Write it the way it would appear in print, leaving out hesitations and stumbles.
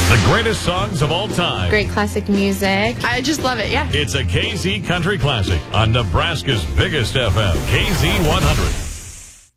The greatest songs of all time. Great classic music. I just love it, yeah. It's a KZ Country Classic on Nebraska's biggest FM, KZ 100.